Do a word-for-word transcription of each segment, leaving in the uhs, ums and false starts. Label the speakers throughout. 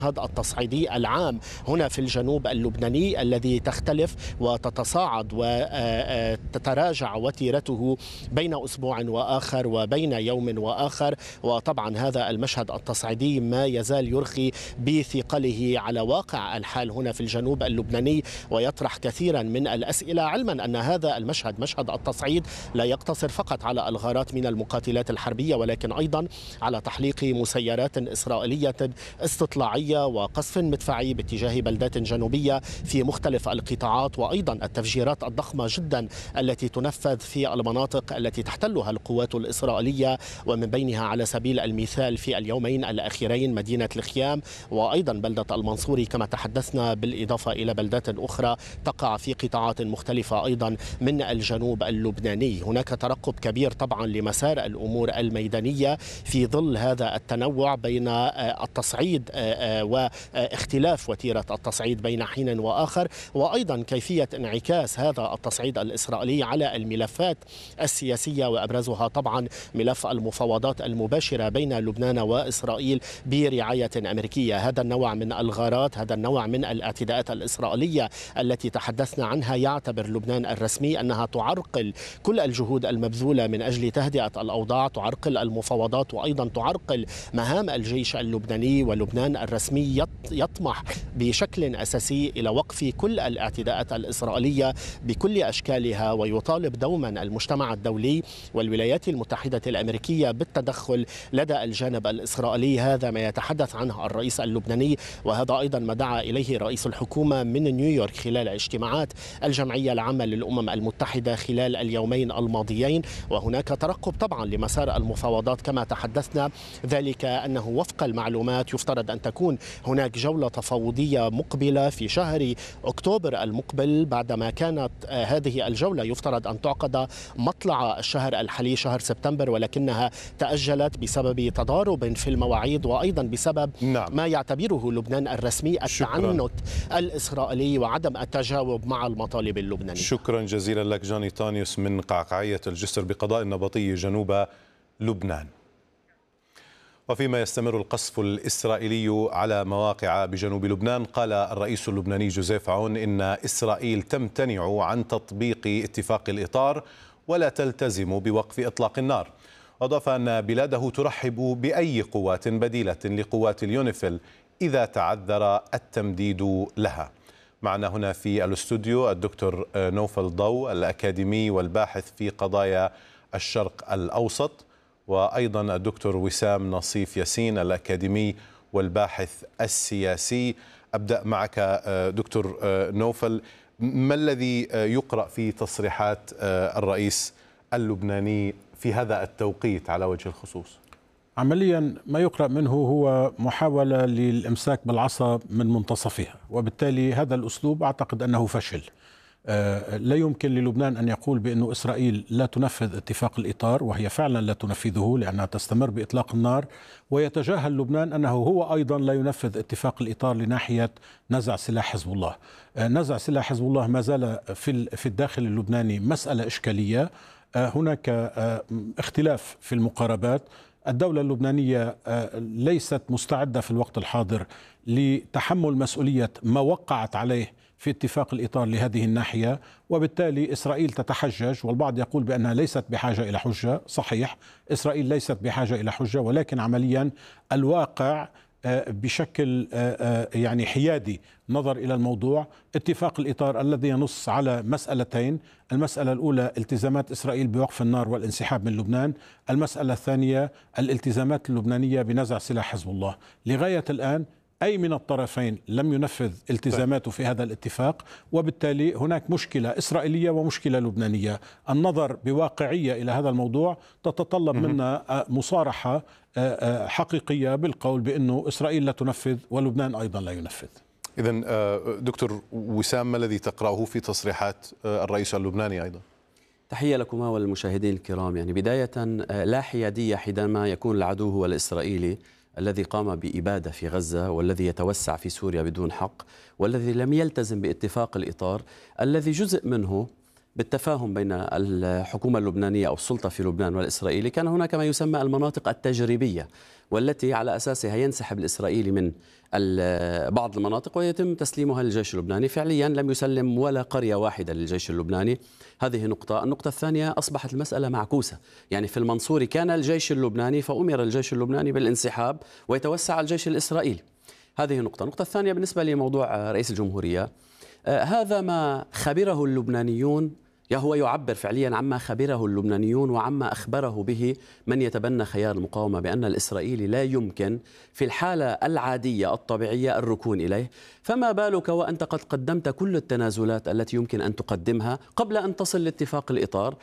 Speaker 1: هذا التصعيدي العام هنا في الجنوب اللبناني الذي تختلف وتتصاعد وتتراجع وتيرته بين أسبوع وآخر وبين يوم وآخر. وطبعا هذا المشهد التصعيدي ما يزال يرخي بثقله على واقع الحال هنا في الجنوب اللبناني، ويطرح كثيرا من الأسئلة، علما أن هذا المشهد مشهد التصعيد لا يقتصر فقط على الغارات من المقاتلات الحربية، ولكن أيضا على تحليق مسيرات إسرائيلية استطلاعية وقصف مدفعي باتجاه بلدات جنوبية في مختلف القطاعات، وأيضا التفجيرات الضخمة جدا التي تنفذ في المناطق التي تحتلها القوات الإسرائيلية، ومن بينها على سبيل المثال في اليومين الأخيرين مدينة الخيام وأيضا بلدة المنصوري كما تحدثنا، بالإضافة إلى بلدات أخرى تقع في قطاعات مختلفة أيضا من الجنوب اللبناني. هناك ترقب كبير طبعا لمسار الأمور الميدانية في ظل هذا التنوع بين التصعيد واختلاف وتيرة التصعيد بين حين وآخر، وأيضا كيفية انعكاس هذا التصعيد الإسرائيلي على الملفات السياسية، وأبرزها طبعا ملف المفاوضات المباشرة بين لبنان وإسرائيل برعاية أمريكية. هذا النوع من الغارات، هذا النوع من الاعتداءات الإسرائيلية التي تحدثنا عنها يعتبر لبنان الرسمي أنها تعرقل كل الجهود المبذولة من أجل تهدئة الأوضاع، تعرقل المفاوضات، وأيضا تعرقل مهام الجيش اللبناني. ولبنان الرسمي يطمح بشكل أساسي إلى وقف كل الاعتداءات الإسرائيلية بكل أشكالها، ويطالب دوما المجتمع الدولي والولايات المتحدة الأمريكية بالتدخل لدى الجانب الإسرائيلي. هذا ما يتحدث عنه الرئيس اللبناني، وهذا أيضا ما دعا إليه رئيس الحكومة من نيويورك خلال اجتماعات الجمعية العامة للأمم المتحدة خلال اليومين الماضيين. وهناك ترقب طبعا لمسار المفاوضات كما تحدثنا، ذلك أنه وفق المعلومات يفترض أن تكون هناك جولة تفاوضية مقبلة في شهر أكتوبر المقبل، بعدما كانت هذه الجولة يفترض أن تعقد مطلع الشهر الحالي شهر سبتمبر، ولكنها تأجلت بسبب تضارب في المواعيد، وأيضا بسبب
Speaker 2: نعم.
Speaker 1: ما يعتبره لبنان الرسمي التعنت الإسرائيلي وعدم التجاوب مع المطالب اللبنانية.
Speaker 2: شكرا جزيلا لك جاني تانيوس من قعقاعية الجسر بقضاء النبطي جنوب لبنان. وفيما يستمر القصف الإسرائيلي على مواقع بجنوب لبنان، قال الرئيس اللبناني جوزيف عون إن إسرائيل تمتنع عن تطبيق اتفاق الإطار ولا تلتزم بوقف إطلاق النار. أضاف أن بلاده ترحب بأي قوات بديلة لقوات اليونيفيل إذا تعذر التمديد لها. معنا هنا في الاستوديو الدكتور نوفل ضو الأكاديمي والباحث في قضايا الشرق الأوسط، وأيضا الدكتور وسام نصيف ياسين الأكاديمي والباحث السياسي. أبدأ معك دكتور نوفل، ما الذي يقرأ في تصريحات الرئيس اللبناني في هذا التوقيت على وجه الخصوص؟
Speaker 3: عمليا ما يقرأ منه هو محاولة للإمساك بالعصا من منتصفها، وبالتالي هذا الأسلوب أعتقد أنه فشل. لا يمكن للبنان أن يقول بأن إسرائيل لا تنفذ اتفاق الإطار، وهي فعلا لا تنفذه لأنها تستمر بإطلاق النار، ويتجاهل لبنان أنه هو أيضا لا ينفذ اتفاق الإطار لناحية نزع سلاح حزب الله. نزع سلاح حزب الله ما زال في في الداخل اللبناني مسألة إشكالية. هناك اختلاف في المقاربات. الدولة اللبنانية ليست مستعدة في الوقت الحاضر لتحمل مسؤولية ما وقعت عليه في اتفاق الإطار لهذه الناحية، وبالتالي إسرائيل تتحجج، والبعض يقول بأنها ليست بحاجة إلى حجة. صحيح، إسرائيل ليست بحاجة إلى حجة، ولكن عمليا الواقع بشكل يعني حيادي نظر إلى الموضوع. اتفاق الإطار الذي ينص على مسألتين: المسألة الأولى التزامات إسرائيل بوقف النار والانسحاب من لبنان، المسألة الثانية الالتزامات اللبنانية بنزع سلاح حزب الله. لغاية الآن أي من الطرفين لم ينفذ التزاماته في هذا الاتفاق، وبالتالي هناك مشكلة إسرائيلية ومشكلة لبنانية. النظر بواقعية إلى هذا الموضوع تتطلب منا مصارحة حقيقية بالقول بأنه إسرائيل لا تنفذ ولبنان أيضا لا ينفذ.
Speaker 2: إذن دكتور وسام، ما الذي تقرأه في تصريحات الرئيس اللبناني أيضا؟
Speaker 4: تحية لكما والمشاهدين الكرام. يعني بداية، لا حيادية حينما يكون العدو هو الإسرائيلي الذي قام بإبادة في غزة، والذي يتوسع في سوريا بدون حق، والذي لم يلتزم باتفاق الإطار الذي جزء منه بالتفاهم بين الحكومة اللبنانية أو السلطة في لبنان والإسرائيلي، كان هناك ما يسمى المناطق التجريبية، والتي على أساسها ينسحب الإسرائيلي من بعض المناطق ويتم تسليمها للجيش اللبناني. فعليا لم يسلم ولا قرية واحدة للجيش اللبناني. هذه نقطة. النقطة الثانية، أصبحت المسألة معكوسة، يعني في المنصورة كان الجيش اللبناني فأمر الجيش اللبناني بالانسحاب ويتوسع الجيش الإسرائيلي. هذه نقطة. النقطة الثانية بالنسبة لموضوع رئيس الجمهورية، آه هذا ما خبره اللبنانيون، هو يعبر فعليا عما خبره اللبنانيون وعما أخبره به من يتبنى خيار المقاومة، بأن الإسرائيلي لا يمكن في الحالة العادية الطبيعية الركون إليه. فما بالك وأنت قد قدمت كل التنازلات التي يمكن أن تقدمها قبل أن تصل لاتفاق الإطار،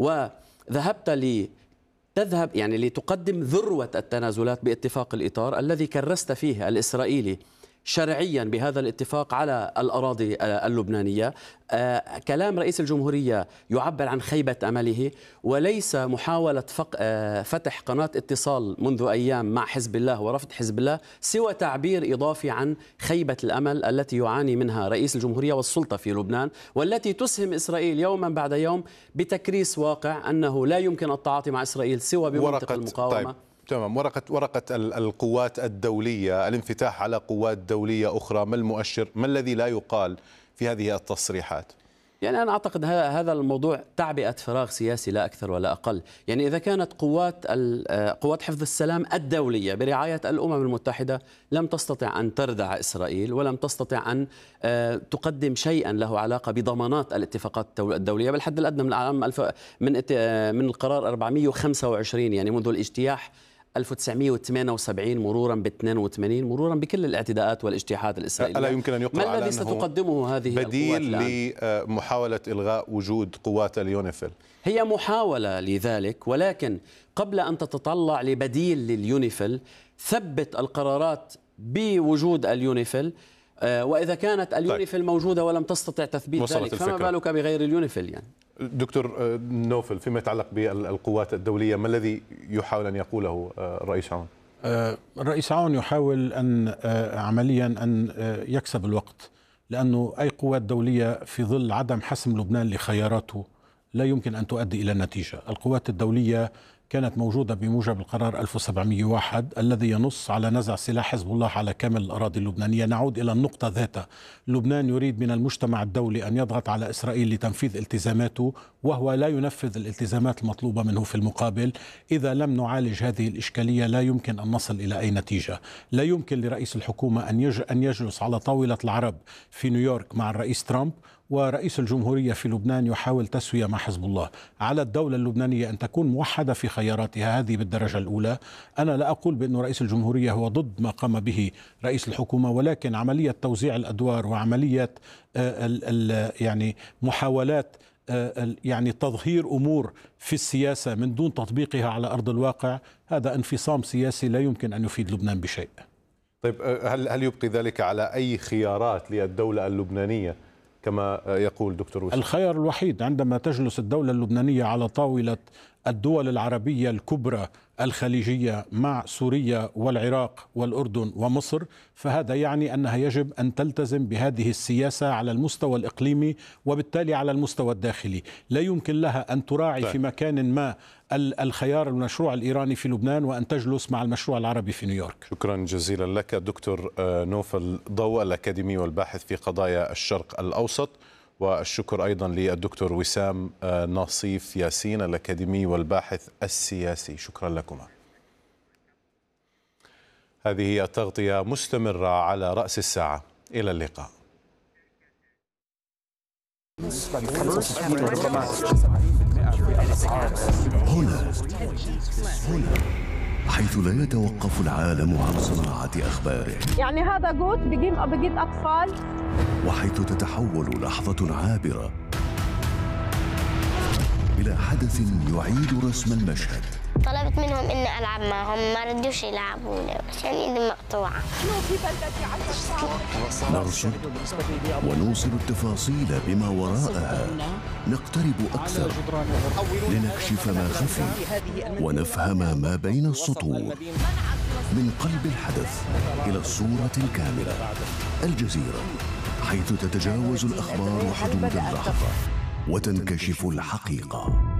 Speaker 4: وذهبت لي تذهب يعني لتقدم ذروة التنازلات باتفاق الإطار الذي كرست فيه الإسرائيلي شرعيا بهذا الاتفاق على الأراضي اللبنانية. آه كلام رئيس الجمهورية يعبر عن خيبة أمله، وليس محاولة آه فتح قناة اتصال منذ أيام مع حزب الله ورفض حزب الله، سوى تعبير إضافي عن خيبة الأمل التي يعاني منها رئيس الجمهورية والسلطة في لبنان، والتي تسهم إسرائيل يوما بعد يوم بتكريس واقع أنه لا يمكن التعاطي مع إسرائيل سوى بمنطق المقاومة.
Speaker 2: طيب. تمام. ورقة ورقة القوات الدولية، الانفتاح على قوات دولية أخرى، ما المؤشر، ما الذي لا يقال في هذه التصريحات؟
Speaker 4: يعني أنا أعتقد هذا الموضوع تعبئة فراغ سياسي لا أكثر ولا أقل. يعني إذا كانت قوات قوات حفظ السلام الدولية برعاية الأمم المتحدة لم تستطع أن تردع إسرائيل ولم تستطع أن تقدم شيئا له علاقة بضمانات الاتفاقات الدولية بالحد الأدنى من العام من من القرار أربعمئة وخمسة وعشرين، يعني منذ الاجتياح ألف وتسعمئة وثمانية وسبعين مرورا ب اثنين وثمانين مرورا بكل الاعتداءات والاجتياحات الإسرائيلية.
Speaker 2: ألا يمكن أن يقرأ
Speaker 4: ما الذي ستقدمه هذه
Speaker 2: بديل لمحاولة إلغاء وجود قوات اليونيفيل؟
Speaker 4: هي محاولة لذلك، ولكن قبل أن تتطلع لبديل لليونيفيل ثبت القرارات بوجود اليونيفيل، وإذا كانت اليونيفيل موجودة ولم تستطع تثبيت ذلك فما بالك بغير اليونيفيل. يعني
Speaker 2: دكتور نوفل، فيما يتعلق بالقوات الدولية، ما الذي يحاول أن يقوله الرئيس عون؟
Speaker 3: الرئيس عون يحاول أن عمليا أن يكسب الوقت، لأنه أي قوات دولية في ظل عدم حسم لبنان لخياراته لا يمكن أن تؤدي إلى نتيجة. القوات الدولية كانت موجودة بموجب القرار ألف وسبعمئة وواحد الذي ينص على نزع سلاح حزب الله على كامل الأراضي اللبنانية. نعود إلى النقطة ذاتها، لبنان يريد من المجتمع الدولي أن يضغط على إسرائيل لتنفيذ التزاماته، وهو لا ينفذ الالتزامات المطلوبة منه في المقابل. إذا لم نعالج هذه الإشكالية لا يمكن أن نصل إلى أي نتيجة. لا يمكن لرئيس الحكومة أن يجلس على طاولة العرب في نيويورك مع الرئيس ترامب ورئيس الجمهورية في لبنان يحاول تسوية مع حزب الله. على الدولة اللبنانية أن تكون موحدة في خياراتها، هذه بالدرجة الأولى. أنا لا أقول بأن رئيس الجمهورية هو ضد ما قام به رئيس الحكومة، ولكن عملية توزيع الأدوار وعملية ال ال يعني محاولات يعني تظهير أمور في السياسة من دون تطبيقها على أرض الواقع، هذا انفصام سياسي لا يمكن أن يفيد لبنان بشيء.
Speaker 2: طيب، هل هل يبقي ذلك على أي خيارات للدولة اللبنانية كما يقول دكتور وسام؟
Speaker 3: الخيار الوحيد عندما تجلس الدولة اللبنانية على طاولة الدول العربية الكبرى الخليجية مع سوريا والعراق والأردن ومصر، فهذا يعني أنها يجب أن تلتزم بهذه السياسة على المستوى الإقليمي وبالتالي على المستوى الداخلي. لا يمكن لها أن تراعي في مكان ما الخيار المشروع الإيراني في لبنان وأن تجلس مع المشروع العربي في نيويورك.
Speaker 2: شكرا جزيلا لك دكتور نوفل ضوء، الأكاديمي والباحث في قضايا الشرق الأوسط، والشكر أيضا للدكتور وسام ناصيف ياسين الأكاديمي والباحث السياسي. شكرا لكما. هذه هي التغطية مستمرة على رأس الساعة. إلى اللقاء.
Speaker 5: هنا هنا حيث لا يتوقف العالم عن صناعة أخباره،
Speaker 6: يعني هذا جوت بجيب بجيب أطفال،
Speaker 5: وحيث تتحول لحظة عابرة إلى حدث يعيد رسم المشهد.
Speaker 7: طلبت منهم إني ألعب معهم، ما ردوش يلعبوني عشان إيدي مقطوعة.
Speaker 5: نرصد ونوصل التفاصيل بما وراءها، نقترب أكثر لنكشف ما خفي ونفهم ما بين السطور. من قلب الحدث إلى الصورة الكاملة، الجزيرة، حيث تتجاوز الأخبار حدود اللحظة. وتنكشف الحقيقة.